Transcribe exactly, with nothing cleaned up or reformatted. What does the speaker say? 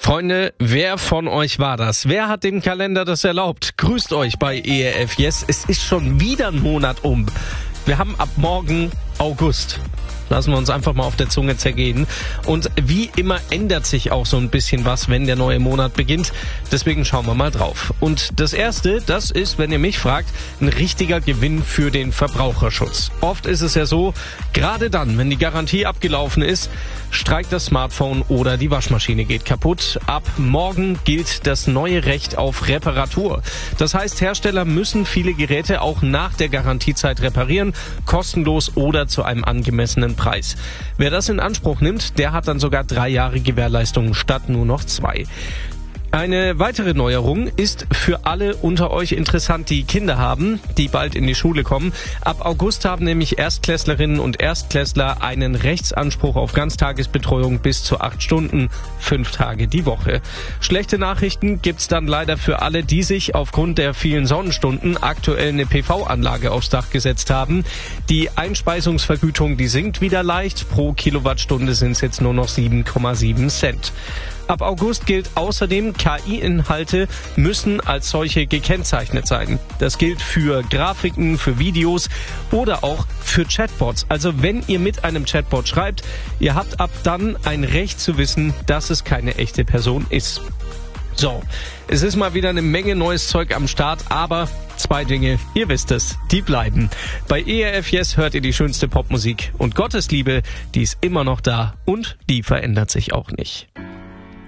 Freunde, wer von euch war das? Wer hat dem Kalender das erlaubt? Grüßt euch bei E R F Yes. Es ist schon wieder ein Monat um. Wir haben ab morgen August. Lassen wir uns einfach mal auf der Zunge zergehen. Und wie immer ändert sich auch so ein bisschen was, wenn der neue Monat beginnt. Deswegen schauen wir mal drauf. Und das Erste, das ist, wenn ihr mich fragt, ein richtiger Gewinn für den Verbraucherschutz. Oft ist es ja so, gerade dann, wenn die Garantie abgelaufen ist, streikt das Smartphone oder die Waschmaschine geht kaputt. Ab morgen gilt das neue Recht auf Reparatur. Das heißt, Hersteller müssen viele Geräte auch nach der Garantiezeit reparieren, kostenlos oder zu einem angemessenen Preis. Wer das in Anspruch nimmt, der hat dann sogar drei Jahre Gewährleistung statt nur noch zwei. Eine weitere Neuerung ist für alle unter euch interessant, die Kinder haben, die bald in die Schule kommen. Ab August haben nämlich Erstklässlerinnen und Erstklässler einen Rechtsanspruch auf Ganztagesbetreuung bis zu acht Stunden, fünf Tage die Woche. Schlechte Nachrichten gibt's dann leider für alle, die sich aufgrund der vielen Sonnenstunden aktuell eine P V-Anlage aufs Dach gesetzt haben. Die Einspeisungsvergütung, die sinkt wieder leicht. Pro Kilowattstunde sind es jetzt nur noch sieben Komma sieben Cent. Ab August gilt außerdem, K I-Inhalte müssen als solche gekennzeichnet sein. Das gilt für Grafiken, für Videos oder auch für Chatbots. Also wenn ihr mit einem Chatbot schreibt, ihr habt ab dann ein Recht zu wissen, dass es keine echte Person ist. So, es ist mal wieder eine Menge neues Zeug am Start, aber zwei Dinge, ihr wisst es, die bleiben. Bei E R F Yes hört ihr die schönste Popmusik und Gottes Liebe, die ist immer noch da und die verändert sich auch nicht.